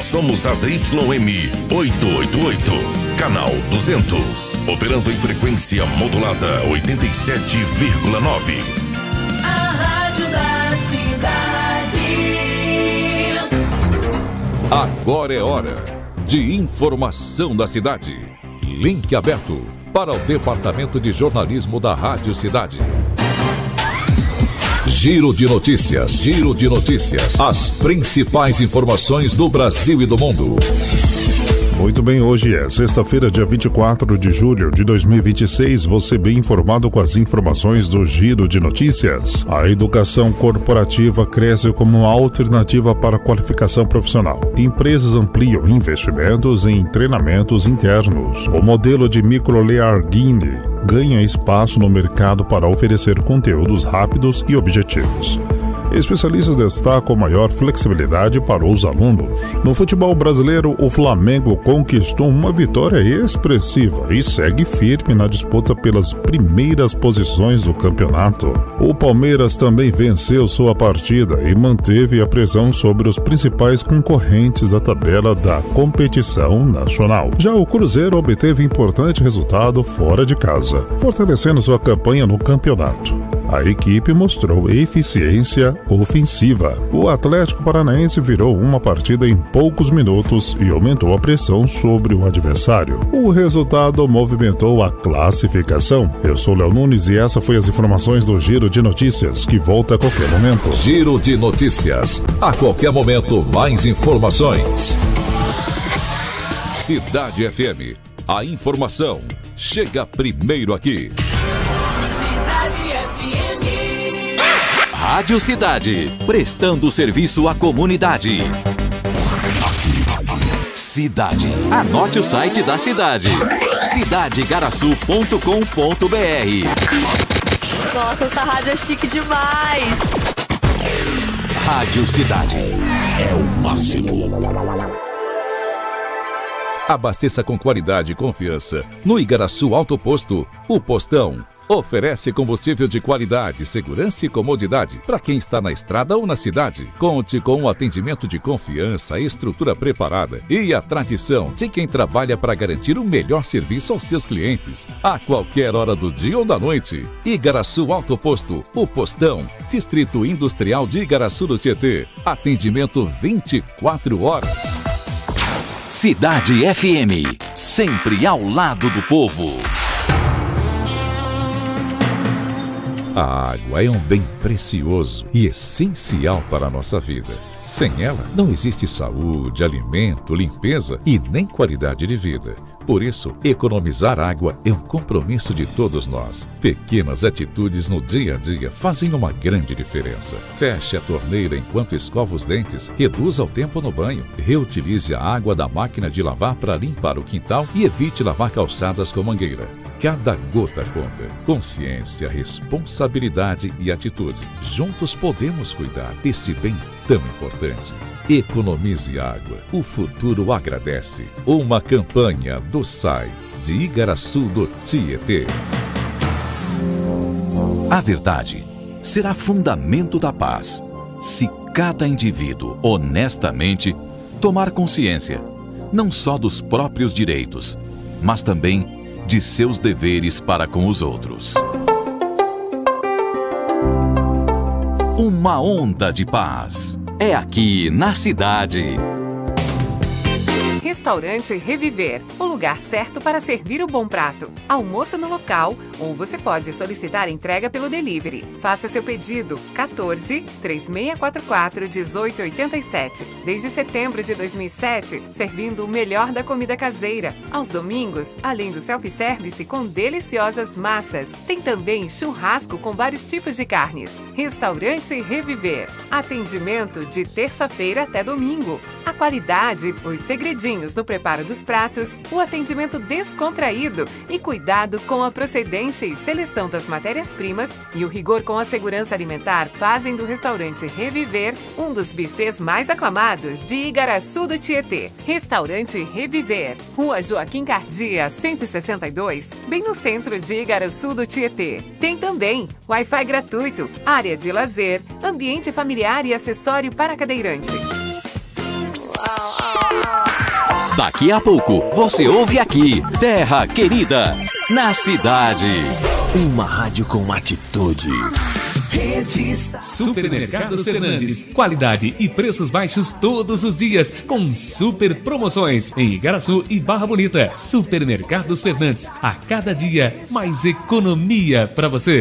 Nós somos a ZYM 888, canal 200, operando em frequência modulada 87,9. A rádio da cidade. Agora é hora de informação da cidade. Link aberto para o Departamento de Jornalismo da Rádio Cidade. Giro de notícias, giro de notícias. As principais informações do Brasil e do mundo. Muito bem, hoje é sexta-feira, dia 24 de julho de 2026. Você bem informado com as informações do Giro de Notícias. A educação corporativa cresce como uma alternativa para a qualificação profissional. Empresas ampliam investimentos em treinamentos internos. O modelo de microlearning ganha espaço no mercado para oferecer conteúdos rápidos e objetivos. Especialistas destacam maior flexibilidade para os alunos. No futebol brasileiro, o Flamengo conquistou uma vitória expressiva e segue firme na disputa pelas primeiras posições do campeonato. O Palmeiras também venceu sua partida e manteve a pressão sobre os principais concorrentes da tabela da competição nacional. Já o Cruzeiro obteve importante resultado fora de casa, fortalecendo sua campanha no campeonato. A equipe mostrou eficiência ofensiva. O Atlético Paranaense virou uma partida em poucos minutos e aumentou a pressão sobre o adversário. O resultado movimentou a classificação. Eu sou Léo Nunes e essa foi as informações do Giro de Notícias, que volta a qualquer momento. Giro de Notícias. A qualquer momento, mais informações. Cidade FM. A informação chega primeiro aqui. Rádio Cidade, prestando serviço à comunidade. Cidade. Anote o site da cidade. cidadegaraçu.com.br. Nossa, essa rádio é chique demais. Rádio Cidade. É o máximo. Abasteça com qualidade e confiança no Igaraçu Autoposto, o Postão. Oferece combustível de qualidade, segurança e comodidade para quem está na estrada ou na cidade. Conte com um atendimento de confiança, estrutura preparada e a tradição de quem trabalha para garantir o melhor serviço aos seus clientes, a qualquer hora do dia ou da noite. Igaraçu Autoposto, o Postão, Distrito Industrial de Igaraçu do Tietê. Atendimento 24 horas. Cidade FM, sempre ao lado do povo. A água é um bem precioso e essencial para a nossa vida. Sem ela, não existe saúde, alimento, limpeza e nem qualidade de vida. Por isso, economizar água é um compromisso de todos nós. Pequenas atitudes no dia a dia fazem uma grande diferença. Feche a torneira enquanto escova os dentes, reduza o tempo no banho, reutilize a água da máquina de lavar para limpar o quintal e evite lavar calçadas com mangueira. Cada gota conta. Consciência, responsabilidade e atitude. Juntos podemos cuidar desse bem tão importante. Economize água. O futuro agradece. Uma campanha do SAI de Igaraçu do Tietê. A verdade será fundamento da paz se cada indivíduo honestamente tomar consciência não só dos próprios direitos, mas também de seus deveres para com os outros. Uma onda de paz é aqui na cidade. Restaurante Reviver, o lugar certo para servir o bom prato. Almoço no local ou você pode solicitar entrega pelo delivery. Faça seu pedido 14 3644 1887. Desde setembro de 2007, servindo o melhor da comida caseira. Aos domingos, além do self-service com deliciosas massas, tem também churrasco com vários tipos de carnes. Restaurante Reviver. Atendimento de terça-feira até domingo. A qualidade, os segredinhos no preparo dos pratos, o atendimento descontraído e cuidado com a procedência e seleção das matérias-primas e o rigor com a segurança alimentar fazem do restaurante Reviver um dos bufês mais aclamados de Igaraçu do Tietê. Restaurante Reviver, Rua Joaquim Cardia, 162, bem no centro de Igaraçu do Tietê. Tem também Wi-Fi gratuito, área de lazer, ambiente familiar e acessório para cadeirante. Daqui a pouco, você ouve aqui, Terra Querida, na cidade. Uma rádio com atitude. Supermercados Fernandes. Qualidade e preços baixos todos os dias, com super promoções em Igaraçu e Barra Bonita. Supermercados Fernandes. A cada dia, mais economia para você.